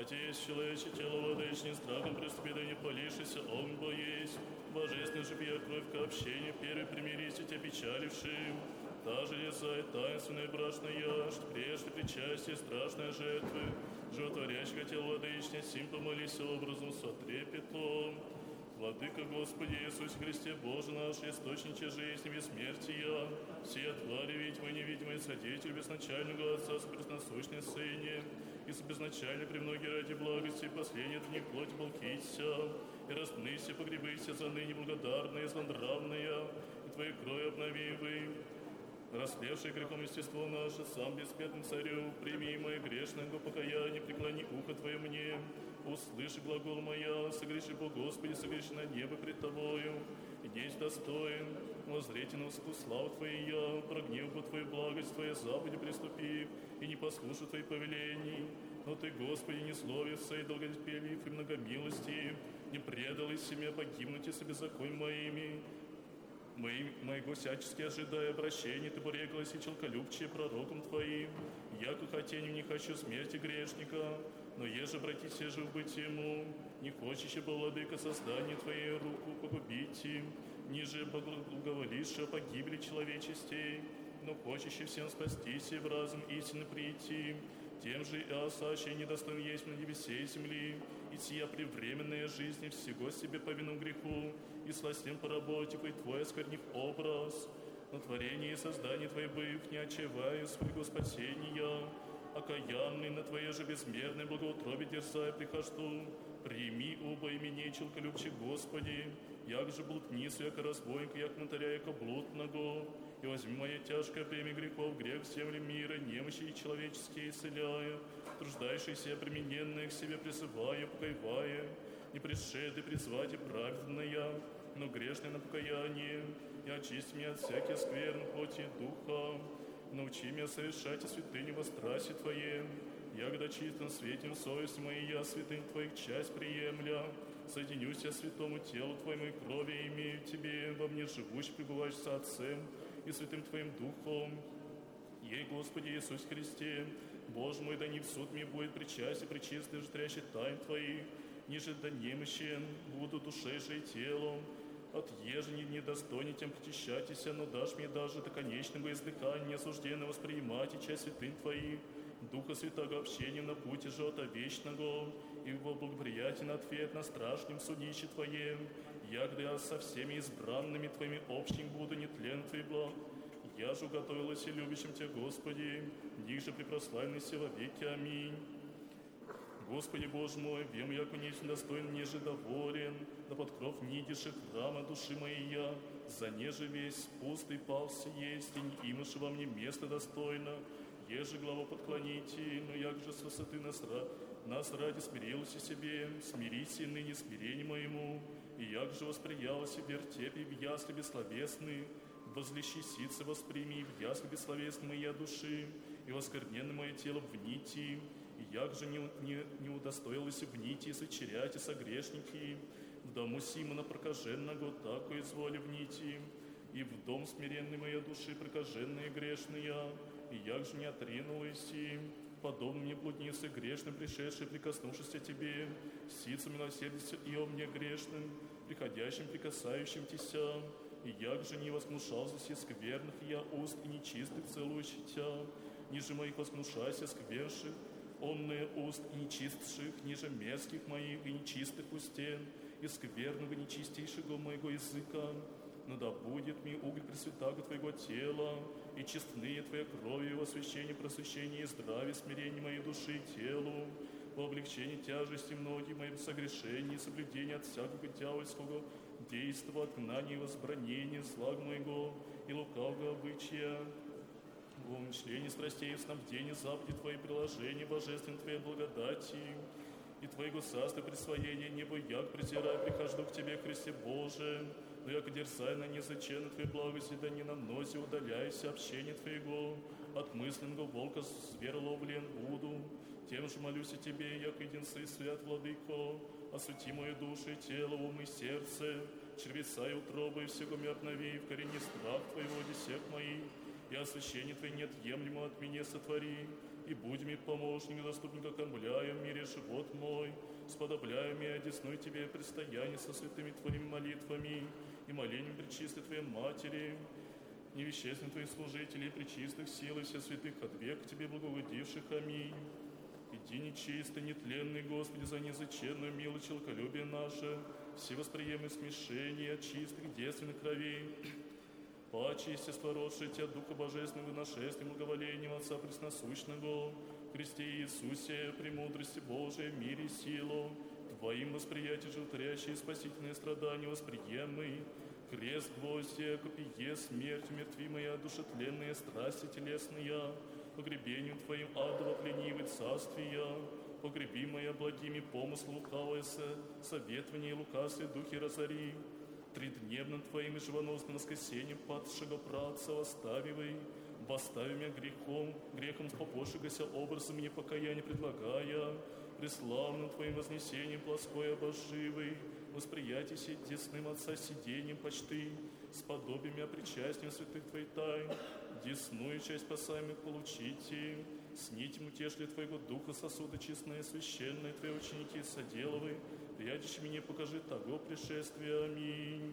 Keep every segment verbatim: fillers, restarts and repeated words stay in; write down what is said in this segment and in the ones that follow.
есть человече тело владычни, страхом приступи, да не полишься, он бо есть. Божественный же пья кровь к общению, первый примирись и тебя печалившим. Та же лизай таинственная брачная, что прежде причастие страшной жертвы, животворящего тело владычни, сим помолись образом со трепетом. Владыка Господи Иисус Христе, Боже наш, источниче жизни бессмертия, все твари видимые, невидимые, содействие безначального Отца, пресносущный Сыне, и безначально премноги ради благости, последние дни плоть волкися, и распнися, погребыся за ныне благодарные, злонравные, и Твоей кровью обновивы. Расслевший грехом естество наше, сам беспетный царю, прими мое грешное покаяние, преклони ухо Твое мне, услыши глагол моя, согреши, Бо Господи, согреши на небо пред Тобою, и есть достоин, воззрите на высоту славу Твою я, прогнев бы Твою благость, Твоя заповеди приступив, и не послушай Твоих повелений. Но Ты, Господи, не словился и долготерпелив и многомилостив, не предал из себя погибнуть из беззаконь моими, Мои, моего всячески ожидая обращения, Ты пореклась и челколюбче пророком Твоим, яко хотению не хочу смерти грешника, но еже обратися же в быть ему, не хочешь, бы, владыка, создание Твоей руку погубить им, ниже благоволишь о погибели человечестей, но хочешь всем спастись и в разум истины прийти, тем же и осаще недостоин есть на небесе и земли, и сия превременная жизнь всего себе по вину греху, и сластим по работе и Твой осквернив образ, на творение и создание Твое быв, не отчевая своего спасения, окаянный на Твое же безмерное благоутробие дерзая прихожду, прими оба имени челколюбче Господи, як же блудницу, яко разбойника, як мотаря, яко блудного, и возьми мое тяжкое бремя грехов, грех в земле мира, немощи и человеческие исцеляя, труждающиеся примененные к себе призывая, покаивая, не пришед и призвать и праведная, но грешное на покаяние, и очисти меня от всяких скверн плоти и духа, научи меня совершать и святыню во страсти Твоем, ягода чистым светим совесть моей, я святынь Твоих часть приемля, соединюсь я святому телу Твоему и крови имею Тебе, во мне живущий, пребываешь с Отцем и святым Твоим Духом. Ей, Господи Иисус Христе, Боже мой, да не в суд мне будет причастие, причистый, житрящий тайн Твоих, ниже да немощен буду душей же и телом, от ежени недостойней тем причащайтеся, но дашь мне даже до конечного издыхания осужденно воспринимать и часть святынь Твоих, Духа Святого общения на пути живота вечного, и во благоприятен ответ на страшном судище Твоем, ягда я со всеми избранными Твоими общим буду нетлен Твой благ. Я же уготовилась и любящим Тебя, Господи, ниже препрославленности во веки. Аминь. Господи Боже мой, вем, яко не достоин, неже доволен, да под кров нидиши храма души моей я, за неже весь пустый пался есть, и не имаше во мне место достойно, еже главу подклоните, но як же с высоты нас, нас ради смирилась себе, смирись и ныне смирение моему, и як же восприяла себе вертепи в ясли бессловесны, возлещи сицы восприми в ясли бессловесны моя души, и воскорненно мое тело в нити, и як же не, не, не удостоилась в нити сочерять и согрешники, в дому Симона прокаженного, тако изволи в нити, и в дом смиренный моя души прокаженная и грешная, и як же не отринулась им, подобно мне блуднице грешным, пришедшей, прикоснувшись о Тебе, сицу милосердия и о мне грешным, приходящим, прикасающим Тися, и як же не возгнушался скверных я уст и нечистых целующих Тя, ниже моих возгнушайся скверших, онные уст и нечистших, ниже мерзких моих и нечистых устен, и скверного нечистейшего моего языка, но да будет мне уголь пресвятаго Твоего тела, и честные Твоя кровью во освящение, просвещение и здравие, смирение моей души и телу, во облегчении тяжести многих моих согрешений и соблюдения от всякого дьявольского действа, отгнания и возбранения, слаг моего и лукавого обычая, в умышлении страстей и снабдении заповеди Твои приложения, божественной Твоей благодати и Твоего царства присвоения, небо як презирая, прихожу к Тебе, Христе Боже, но яко дерзай на незаченно Твоей благости, да не на носе удаляйся общение Твоего, от мысленного волка звероловлен буду, тем же молюсь о Тебе, як единство и свят, Владыко, освети мою душу и тело, ум и сердце, червеца и утробы, и всего мир обнови, в корени страх Твоего десек моих, и освящение Твое неотъемлемо от меня сотвори, и будь мне помощник, заступник, окормляя в мире живот мой, сподобляя меня, одесной Тебе предстояние со святыми Твоими молитвами и молением пречистой Твоей Матери, невещественных Твоих служителей, пречистых сил и всех святых от века Тебе благоугодивших. Аминь. Иди нечистый, нетленный, Господи, за незаченную милость человеколюбие наше, все восприемы смешения от чистых девственных кровей, паче естество родшее Тебя, Духа Божественного, нашествием, благоволением Отца Пресносущного, в Христе Иисусе, премудрости Божией, мире и силу, Твоим восприятие животворящие спасительные страдания восприемы, крест гвоздя, копие, смерть, умертвимая, душетленные страсти телесные, погребением Твоим адово пленивый царствия, погребимая благими помыслу лукавое советование и лукавстве духи разори, тридневным Твоим и живоносным воскресением падшего праца оставивай, восстави меня грехом, грехом спопошигася образом непокаяния предлагая, преславным Твоим вознесением плоской обоживый, восприятие сей десным Отца сидением почты, с подобиями причастием святых Твоих тайн, десную часть спасаемых получите, с нитем утешли Твоего Духа сосуды честные, священные Твои ученики соделывай, прядешь мне покажи того пришествия. Аминь.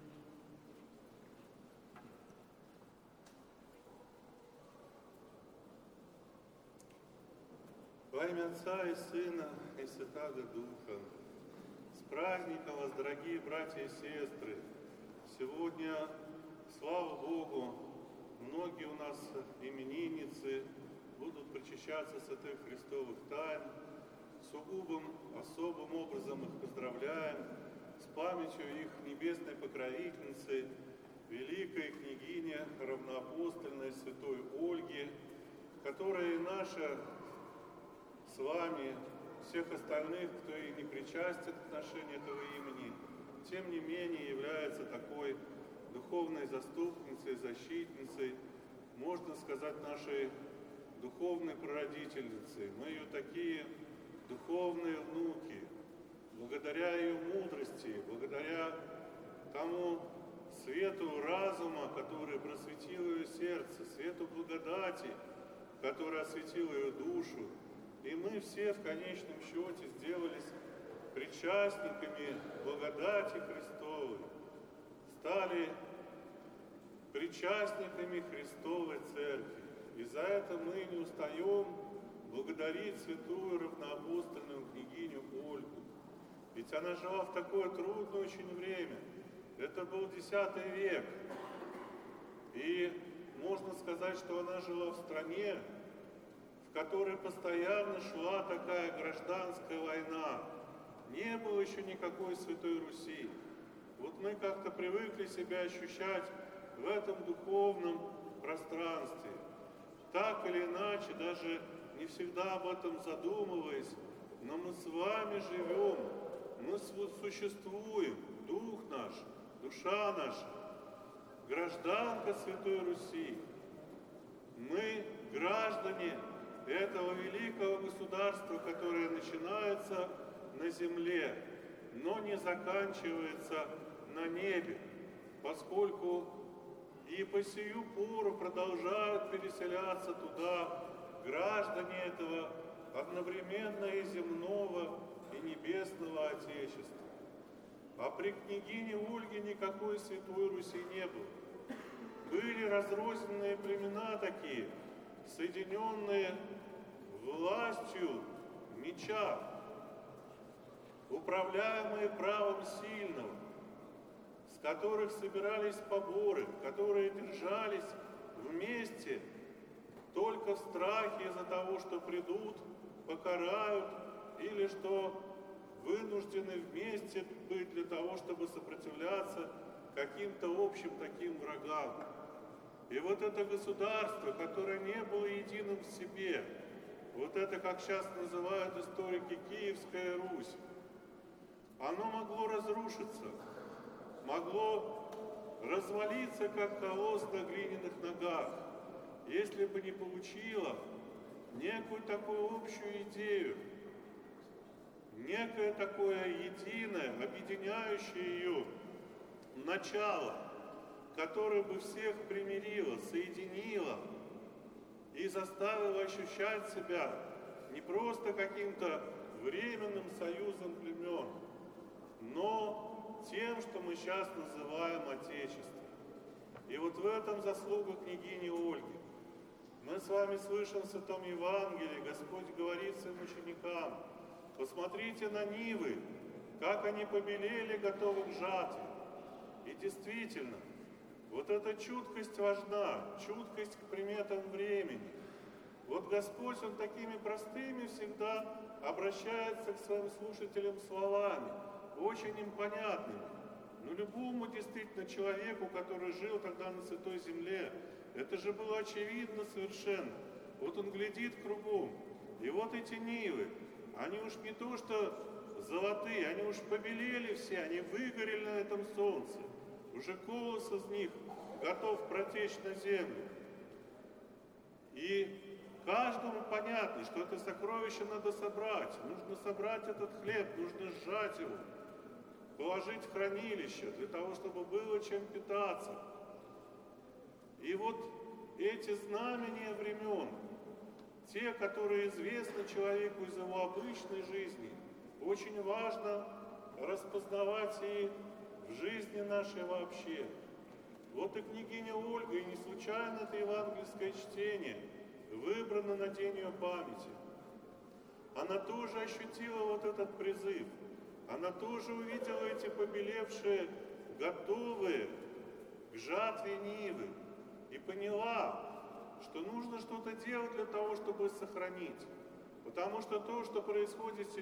Во имя Отца и Сына и Святаго Духа. С праздником вас, дорогие братья и сестры! Сегодня, слава Богу, многие у нас именинницы будут причащаться святых Христовых тайн. Сугубым, особым образом их поздравляем с памятью их небесной покровительницы, великой княгини равноапостольной святой Ольги, которая наша с вами, всех остальных, кто и не причастен к ношению этого имени, тем не менее является такой духовной заступницей, защитницей, можно сказать, нашей духовной прародительницей. Мы ее такие духовные внуки. Благодаря ее мудрости, благодаря тому свету разума, который просветил ее сердце, свету благодати, который осветил ее душу, и мы все в конечном счете сделались причастниками благодати Христовой, стали причастниками Христовой Церкви. И за это мы не устаем благодарить святую равноапостольную княгиню Ольгу. Ведь она жила в такое трудное очень время. Это был десятый век. И можно сказать, что она жила в стране, в которой постоянно шла такая гражданская война. Не было еще никакой Святой Руси. Вот мы как-то привыкли себя ощущать в этом духовном пространстве. Так или иначе, даже не всегда об этом задумываясь, но мы с вами живем, мы существуем, дух наш, душа наша, гражданка Святой Руси. Мы граждане этого великого государства, которое начинается на земле, но не заканчивается на небе, поскольку и по сию пору продолжают переселяться туда граждане этого одновременно и земного, и небесного Отечества. А при княгине Ольге никакой Святой Руси не было. Были разрозненные племена такие, соединенные властью меча, управляемые правом сильного, с которых собирались поборы, которые держались вместе только в страхе из-за того, что придут, покарают, или что вынуждены вместе быть для того, чтобы сопротивляться каким-то общим таким врагам. И вот это государство, которое не было единым в себе, вот это, как сейчас называют историки, Киевская Русь, оно могло разрушиться, могло развалиться, как колосс на глиняных ногах, если бы не получило некую такую общую идею, некое такое единое, объединяющее ее начало, которое бы всех примирило, соединило и заставил ощущать себя не просто каким-то временным союзом племен, но тем, что мы сейчас называем Отечеством. И вот в этом заслуга княгини Ольги. Мы с вами слышим в Святом Евангелии, Господь говорит своим ученикам: посмотрите на нивы, как они побелели, готовы к жатве. И действительно, вот эта чуткость важна, чуткость к приметам времени. Вот Господь, Он такими простыми всегда обращается к своим слушателям словами, очень им понятными. Но любому действительно человеку, который жил тогда на Святой Земле, это же было очевидно совершенно. Вот он глядит кругом, и вот эти нивы, они уж не то что золотые, они уж побелели все, они выгорели на этом солнце. Уже колос из них готов протечь на землю. И каждому понятно, что это сокровище надо собрать. Нужно собрать этот хлеб, нужно сжать его, положить в хранилище для того, чтобы было чем питаться. И вот эти знамения времен, те, которые известны человеку из его обычной жизни, очень важно распознавать и в жизни нашей вообще. Вот и княгиня Ольга, и не случайно это евангельское чтение выбрано на день ее памяти. Она тоже ощутила вот этот призыв. Она тоже увидела эти побелевшие, готовые к жатве нивы. И поняла, что нужно что-то делать для того, чтобы сохранить. Потому что то, что происходит сейчас,